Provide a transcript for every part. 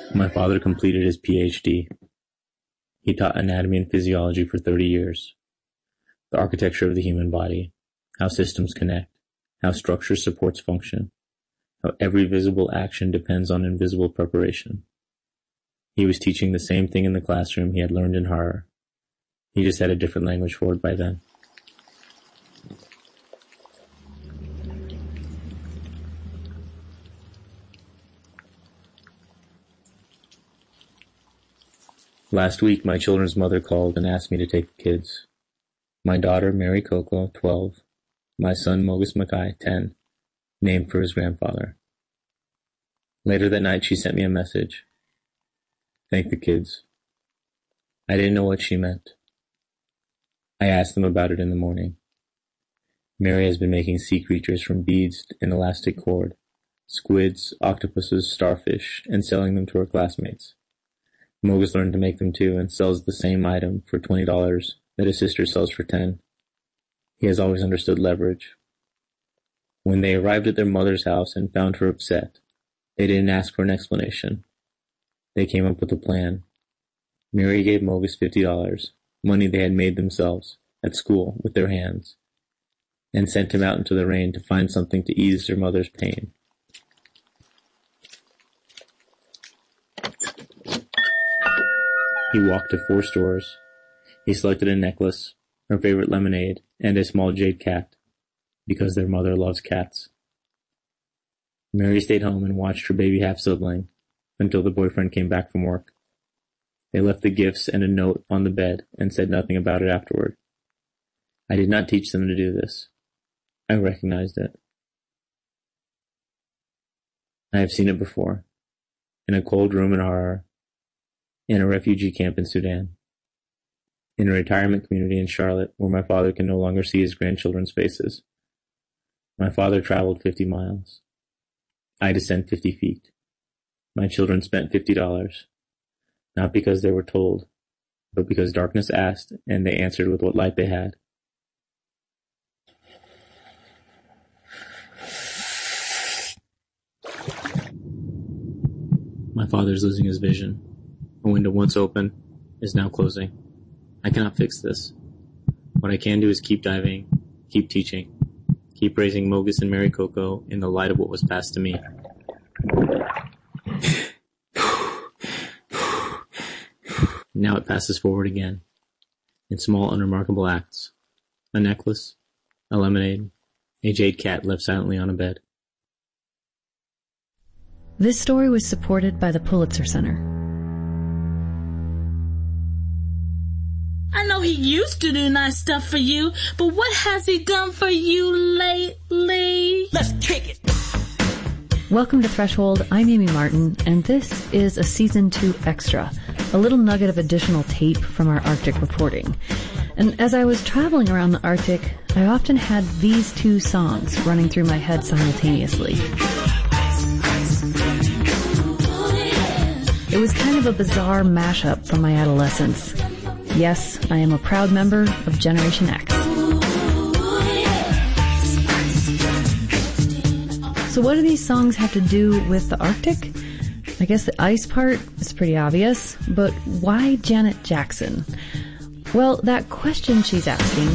My father completed his Ph.D. He taught anatomy and physiology for 30 years. The architecture of the human body, how systems connect, how structure supports function, how every visible action depends on invisible preparation. He was teaching the same thing in the classroom he had learned in horror. He just had a different language for it by then. Last week, my children's mother called and asked me to take the kids. My daughter, Mary Coco, 12. My son, Mogus Mackay, 10. Named for his grandfather. Later that night, she sent me a message. Thank the kids. I didn't know what she meant. I asked them about it in the morning. Mary has been making sea creatures from beads and elastic cord, squids, octopuses, starfish, and selling them to her classmates. Mogus learned to make them too and sells the same item for $20 that his sister sells for $10. He has always understood leverage. When they arrived at their mother's house and found her upset, they didn't ask for an explanation. They came up with a plan. Mary gave Mogus $50, money they had made themselves, at school, with their hands, and sent him out into the rain to find something to ease their mother's pain. He walked to 4 stores. He selected a necklace, her favorite lemonade, and a small jade cat, because their mother loves cats. Mary stayed home and watched her baby half-sibling until the boyfriend came back from work. They left the gifts and a note on the bed and said nothing about it afterward. I did not teach them to do this. I recognized it. I have seen it before, in a cold room in Harar, in a refugee camp in Sudan, in a retirement community in Charlotte where my father can no longer see his grandchildren's faces. My father traveled 50 miles. I descend 50 feet. My children spent $50, not because they were told, but because darkness asked and they answered with what light they had. My father is losing his vision. A window once open is now closing. I cannot fix this. What I can do is keep diving, keep teaching, keep raising Mogus and Mary Coco in the light of what was passed to me. Now it passes forward again, in small, unremarkable acts. A necklace, a lemonade, a jade cat left silently on a bed. This story was supported by the Pulitzer Center. I know he used to do nice stuff for you, but what has he done for you lately? Let's kick it! Welcome to Threshold. I'm Amy Martin, and this is a Season 2 extra, a little nugget of additional tape from our Arctic reporting. And as I was traveling around the Arctic, I often had these 2 songs running through my head simultaneously. It was kind of a bizarre mashup from my adolescence. Yes, I am a proud member of Generation X. So what do these songs have to do with the Arctic? I guess the ice part is pretty obvious, but why Janet Jackson? Well, that question she's asking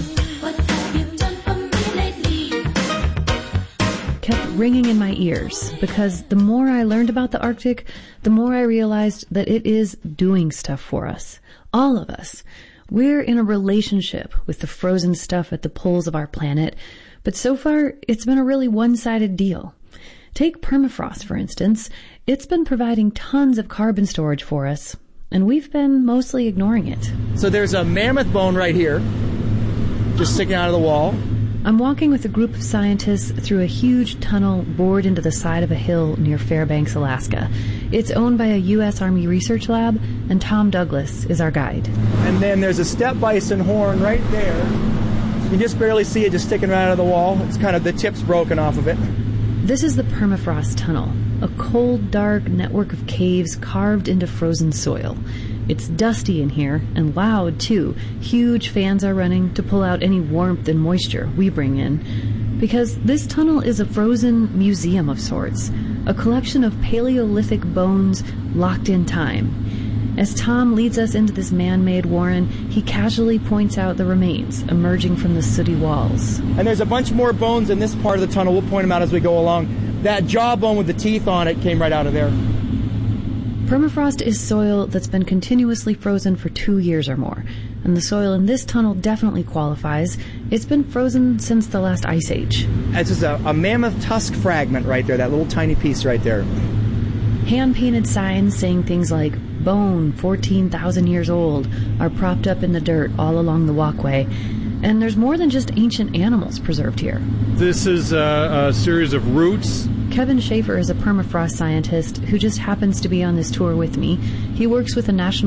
kept ringing in my ears, because the more I learned about the Arctic, the more I realized that it is doing stuff for us. All of us. We're in a relationship with the frozen stuff at the poles of our planet, but so far it's been a really one-sided deal. Take permafrost, for instance. It's been providing tons of carbon storage for us, and we've been mostly ignoring it. So there's a mammoth bone right here, just sticking out of the wall. I'm walking with a group of scientists through a huge tunnel bored into the side of a hill near Fairbanks, Alaska. It's owned by a U.S. Army research lab, and Tom Douglas is our guide. And then there's a steppe bison horn right there. You can just barely see it just sticking right out of the wall. It's kind of, the tip's broken off of it. This is the permafrost tunnel, a cold, dark network of caves carved into frozen soil. It's dusty in here, and loud, too. Huge fans are running to pull out any warmth and moisture we bring in. because this tunnel is a frozen museum of sorts, a collection of Paleolithic bones locked in time. As Tom leads us into this man-made warren, he casually points out the remains emerging from the sooty walls. And there's a bunch more bones in this part of the tunnel. We'll point them out as we go along. That jawbone with the teeth on it came right out of there. Permafrost is soil that's been continuously frozen for 2 years or more, and the soil in this tunnel definitely qualifies. It's been frozen since the last ice age. This is a mammoth tusk fragment right there, that little tiny piece right there. Hand-painted signs saying things like, "Bone, 14,000 years old," are propped up in the dirt all along the walkway. And there's more than just ancient animals preserved here. This is a series of roots. Kevin Schaefer is a permafrost scientist who just happens to be on this tour with me. He works with the National